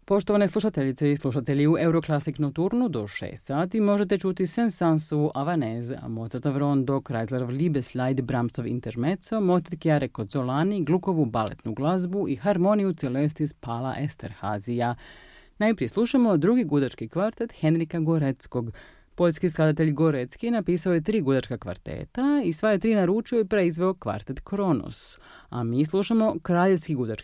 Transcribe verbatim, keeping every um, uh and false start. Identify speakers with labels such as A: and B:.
A: Poštovane slušateljice i slušatelji, u Euroclassic Nocturnu do šest sati možete čuti Sensansu Avanez, Mozartov Rondo, Kreislerov Liebesleid, Brahmsov Intermezzo, Motet Chiare Cozzolani, Glukovu baletnu glazbu i harmoniju Celestis Pala Esterhazija. Najprije slušamo drugi gudački kvartet Henrika Goreckog. Poljski skladatelj Gorecki napisao je tri gudačka kvarteta i sva je tri naručio i preizveo kvartet Kronos. A mi slušamo kraljevski gudački